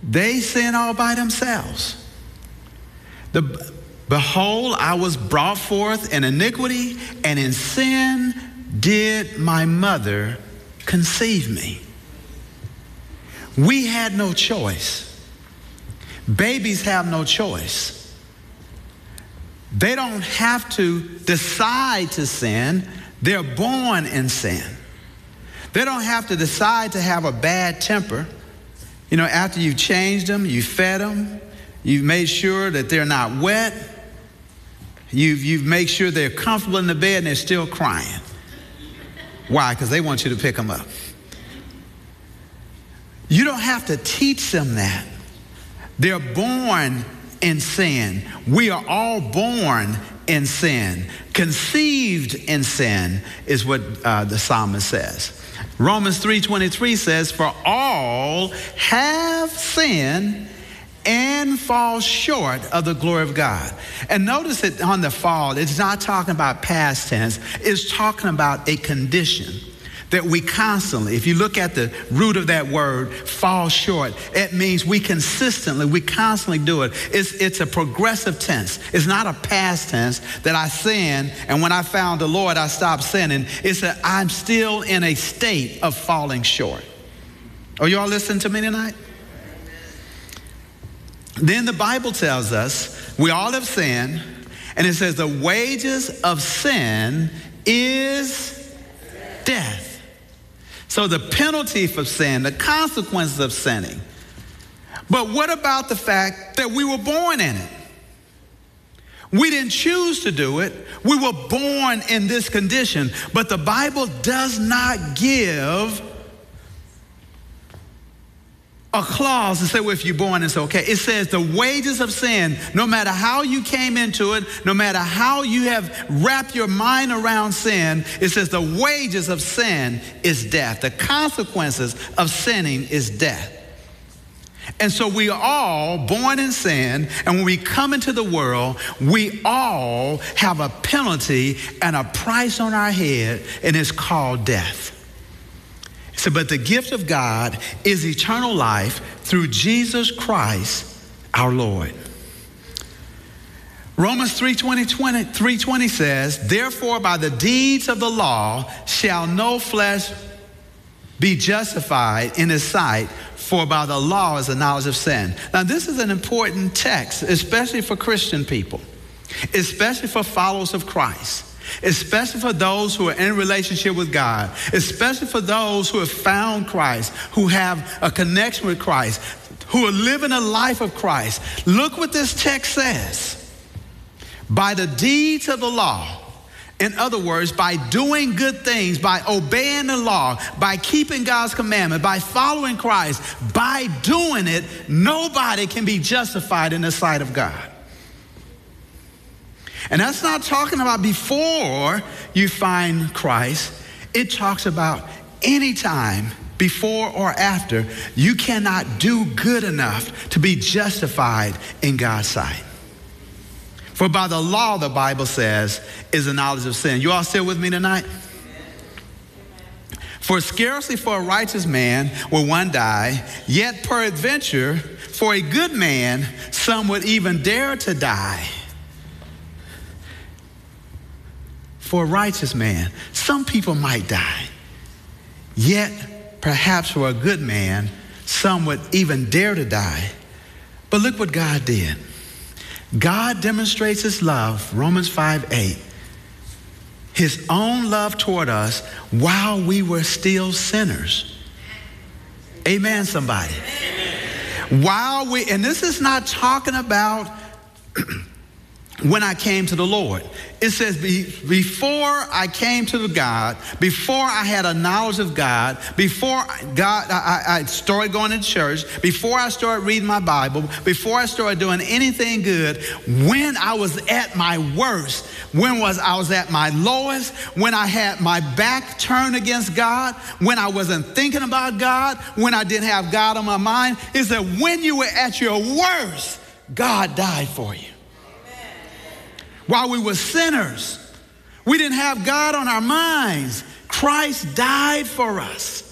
They sin all by themselves. Behold, I was brought forth in iniquity, and in sin did my mother conceive me. We had no choice. Babies have no choice. They don't have to decide to sin. They're born in sin. They don't have to decide to have a bad temper. You know, after you've changed them, you fed them, you've made sure that they're not wet, you've made sure they're comfortable in the bed, and they're still crying. Why? Because they want you to pick them up. You don't have to teach them that. They're born in sin. We are all born in sin. Conceived in sin is what the psalmist says. Romans 3:23 says, for all have sinned and fall short of the glory of God. And notice that on the fall, it's not talking about past tense. It's talking about a condition that we constantly, if you look at the root of that word, fall short, it means we constantly do it. It's a progressive tense. It's not a past tense that I sin, and when I found the Lord, I stopped sinning. It's that I'm still in a state of falling short. Are you all listening to me tonight? Then the Bible tells us we all have sinned, and it says the wages of sin is death. So the penalty for sin, the consequences of sinning. But what about the fact that we were born in it? We didn't choose to do it. We were born in this condition. But the Bible does not give a clause to say, well, if you're born, it's okay. It says the wages of sin, no matter how you came into it, no matter how you have wrapped your mind around sin, it says the wages of sin is death. The consequences of sinning is death. And so we are all born in sin, and when we come into the world, we all have a penalty and a price on our head, and it's called death. So, but the gift of God is eternal life through Jesus Christ, our Lord. Romans 3:20 says, therefore by the deeds of the law shall no flesh be justified in his sight, for by the law is the knowledge of sin. Now this is an important text, especially for Christian people, especially for followers of Christ. Especially for those who are in relationship with God, especially for those who have found Christ, who have a connection with Christ, who are living a life of Christ. Look what this text says. By the deeds of the law, in other words, by doing good things, by obeying the law, by keeping God's commandment, by following Christ, by doing it, nobody can be justified in the sight of God. And that's not talking about before you find Christ. It talks about any time, before or after, you cannot do good enough to be justified in God's sight. For by the law, the Bible says, is the knowledge of sin. You all still with me tonight? For scarcely for a righteous man will one die, yet peradventure for a good man some would even dare to die. For a righteous man, some people might die. Yet, perhaps for a good man, some would even dare to die. But look what God did. God demonstrates his love, Romans 5:8, his own love toward us while we were still sinners. Amen, somebody. Amen. And this is not talking about when I came to the Lord. It says before I came to God, before I had a knowledge of God, before I started going to church, before I started reading my Bible, before I started doing anything good, when I was at my worst, I was at my lowest, when I had my back turned against God, when I wasn't thinking about God, when I didn't have God on my mind, it said when you were at your worst, God died for you. While we were sinners, we didn't have God on our minds. Christ died for us.